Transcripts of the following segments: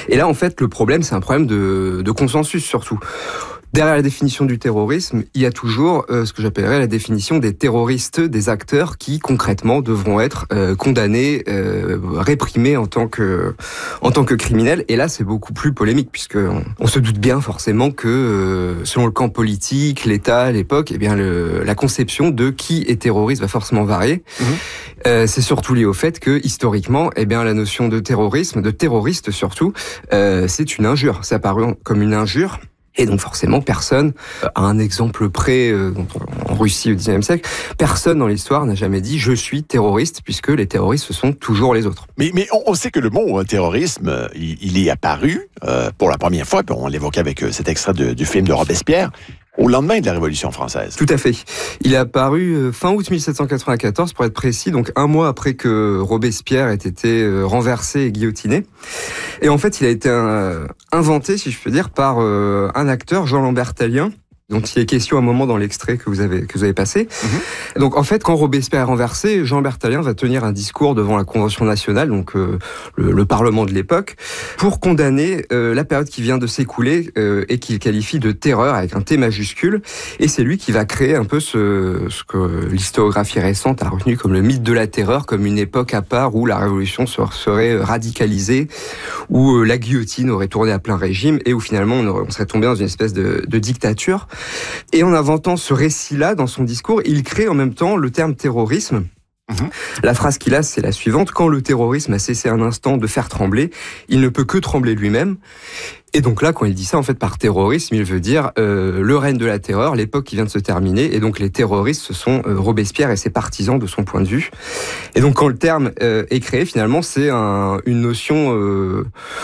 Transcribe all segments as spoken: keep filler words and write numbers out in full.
Et là, en fait, le problème, c'est un problème de, de consensus surtout. Derrière la définition du terrorisme, il y a toujours euh, ce que j'appellerais la définition des terroristes, des acteurs qui concrètement devront être euh, condamnés, euh, réprimés en tant que en tant que criminels. Et là, c'est beaucoup plus polémique puisque on, on se doute bien forcément que euh, selon le camp politique, l'État, l'époque, eh bien le, la conception de qui est terroriste va forcément varier. Mmh. Euh, c'est surtout lié au fait que historiquement, eh bien la notion de terrorisme, de terroriste surtout, euh, c'est une injure. C'est apparu comme une injure. Et donc forcément, personne, à un exemple près, euh, en Russie au dix-neuvième siècle, personne dans l'histoire n'a jamais dit « je suis terroriste » puisque les terroristes, ce sont toujours les autres. Mais, mais on, on sait que le mot euh, terrorisme, il, il est apparu euh, pour la première fois, puis on l'évoquait avec euh, cet extrait de, du film de Robespierre, au lendemain de la Révolution française. Tout à fait. Il est apparu fin août mille sept cent quatre-vingt-quatorze, pour être précis, donc un mois après que Robespierre ait été renversé et guillotiné. Et en fait, il a été un, inventé, si je peux dire, par euh, un acteur, Jean-Lambert Tallien, dont il est question à un moment dans l'extrait que vous avez que vous avez passé. Mmh. Donc en fait, quand Robespierre est renversé, Jean-Lambert Tallien va tenir un discours devant la Convention nationale, donc euh, le, le Parlement de l'époque, pour condamner euh, la période qui vient de s'écouler euh, et qu'il qualifie de terreur avec un T majuscule. Et c'est lui qui va créer un peu ce, ce que l'historiographie récente a retenu comme le mythe de la terreur, comme une époque à part où la Révolution serait radicalisée, où euh, la guillotine aurait tourné à plein régime et où finalement on, aurait, on serait tombé dans une espèce de, de dictature. Et en inventant ce récit-là dans son discours, il crée en même temps le terme terrorisme. Mmh. La phrase qu'il a, c'est la suivante: quand le terrorisme a cessé un instant de faire trembler, il ne peut que trembler lui-même. Et donc là, quand il dit ça, en fait, par terrorisme, il veut dire euh, le règne de la terreur, l'époque qui vient de se terminer. Et donc les terroristes, ce sont euh, Robespierre et ses partisans de son point de vue. Et donc quand le terme euh, est créé, finalement, c'est un, une notion Euh,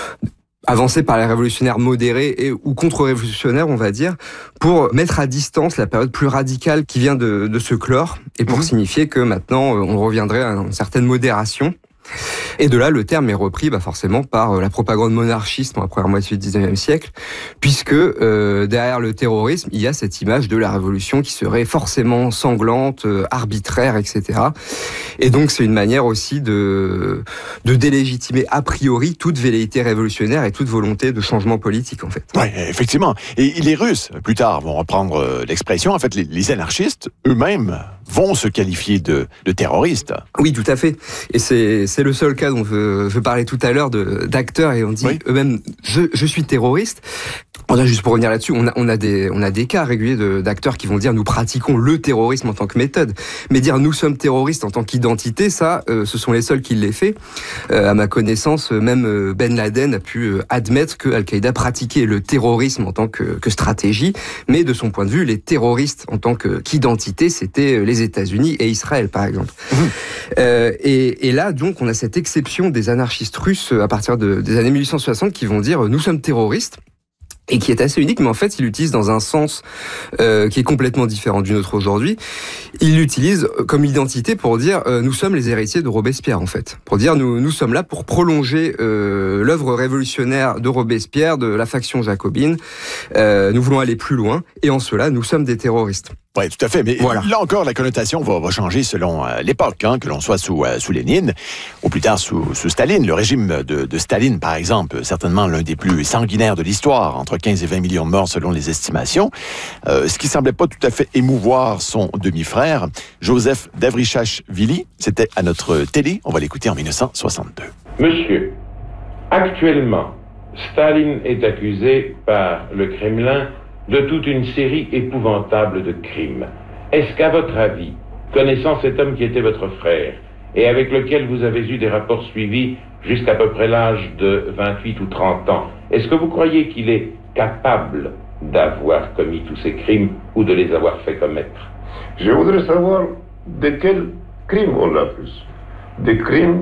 avancé par les révolutionnaires modérés et ou contre-révolutionnaires, on va dire, pour mettre à distance la période plus radicale qui vient de, de se clore et pour mmh. signifier que maintenant on reviendrait à une certaine modération. Et de là, le terme est repris bah, forcément par la propagande monarchiste dans la première moitié du dix-neuvième siècle, puisque euh, derrière le terrorisme, il y a cette image de la révolution qui serait forcément sanglante, euh, arbitraire, et cetera. Et donc, c'est une manière aussi de, de délégitimer a priori toute velléité révolutionnaire et toute volonté de changement politique, en fait. Oui, effectivement. Et les Russes, plus tard, vont reprendre l'expression. En fait, les, les anarchistes, eux-mêmes, vont se qualifier de, de terroristes. Oui, tout à fait. Et c'est, c'est le seul cas dont je, je parlais tout à l'heure de, d'acteurs et on dit oui. eux-mêmes je, je suis terroriste. On a juste pour revenir là-dessus, on a, on a des, on a des cas réguliers de, d'acteurs qui vont dire nous pratiquons le terrorisme en tant que méthode. Mais dire nous sommes terroristes en tant qu'identité, ça, euh, ce sont les seuls qui l'aient fait. Euh, à ma connaissance, même Ben Laden a pu euh, admettre que Al-Qaïda pratiquait le terrorisme en tant que, que stratégie, mais de son point de vue, les terroristes en tant que, qu'identité, c'était les États-Unis et Israël, par exemple. Mmh. Euh, et, et là, donc, on a cette exception des anarchistes russes à partir de, des années mille huit cent soixante qui vont dire nous sommes terroristes. Et qui est assez unique, mais en fait, il l'utilise dans un sens euh, qui est complètement différent du nôtre aujourd'hui. Il l'utilise comme identité pour dire euh, nous sommes les héritiers de Robespierre, en fait. Pour dire nous nous sommes là pour prolonger euh, l'œuvre révolutionnaire de Robespierre, de la faction jacobine. Euh, nous voulons aller plus loin, et en cela, nous sommes des terroristes. Oui, tout à fait. Mais voilà. Là encore, la connotation va, va changer selon euh, l'époque, hein, que l'on soit sous, euh, sous Lénine ou plus tard sous, sous Staline. Le régime de, de Staline, par exemple, certainement l'un des plus sanguinaires de l'histoire, entre quinze et vingt millions de morts selon les estimations, euh, ce qui semblait pas tout à fait émouvoir son demi-frère, Joseph Davrichashvili. C'était à notre télé. On va l'écouter en dix-neuf cent soixante-deux. Monsieur, actuellement, Staline est accusé par le Kremlin de toute une série épouvantable de crimes. Est-ce qu'à votre avis, connaissant cet homme qui était votre frère, et avec lequel vous avez eu des rapports suivis jusqu'à peu près l'âge de vingt-huit ou trente ans, est-ce que vous croyez qu'il est capable d'avoir commis tous ces crimes ou de les avoir fait commettre? Je voudrais savoir de quels crimes on l'a plus. Des crimes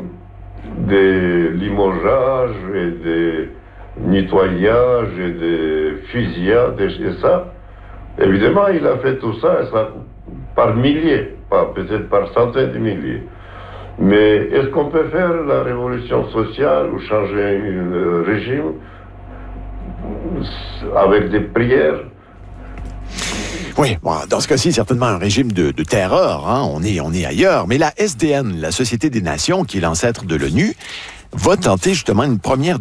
de limogeage et de nettoyage et de fusillade et ça. Évidemment, il a fait tout ça, ça par milliers, pas peut-être par centaines de milliers. Mais est-ce qu'on peut faire la révolution sociale ou changer un régime avec des prières? Oui, bon, dans ce cas-ci, certainement un régime de, de terreur, hein. on, est, on est ailleurs. Mais la S D N, la Société des Nations, qui est l'ancêtre de l'ONU, va tenter justement une première